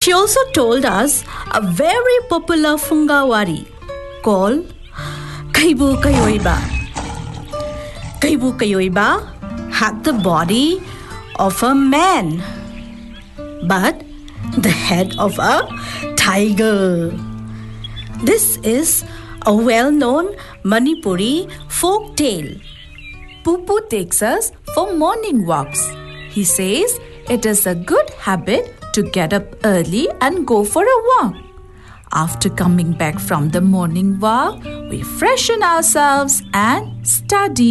She also told us a very popular Fungawari called Kaibu Kayoiba. Kaibu Kayoiba had the body of a man, but the head of a tiger. This is a well-known Manipuri folk tale. Pupu takes us for morning walks. He says it is a good habit to get up early and go for a walk. After coming back from the morning walk, we freshen ourselves and study.